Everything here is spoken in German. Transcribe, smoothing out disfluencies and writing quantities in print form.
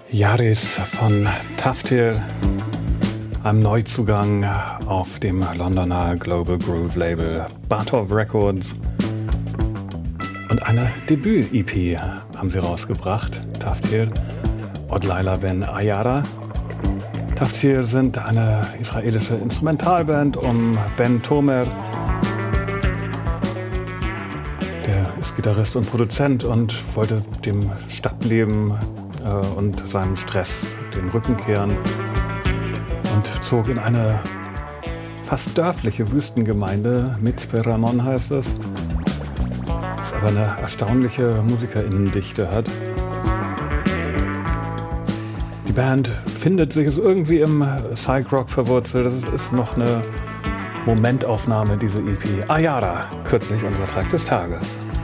Yaris von Taftir, einem Neuzugang auf dem Londoner Global Groove Label Bartov Records. Und eine Debüt-EP haben sie rausgebracht, Taftir, Od Laila Ben Ayara. Taftir sind eine israelische Instrumentalband um Ben Tomer. Der ist Gitarrist und Produzent und wollte dem Stadtleben und seinem Stress den Rücken kehren und zog in eine fast dörfliche Wüstengemeinde, Mitzpe Ramon heißt es, das aber eine erstaunliche Musikerinnendichte hat. Die Band findet sich so irgendwie im Psych-Rock verwurzelt. Das ist noch eine Momentaufnahme, diese EP. Ayara, kürzlich unser Track des Tages.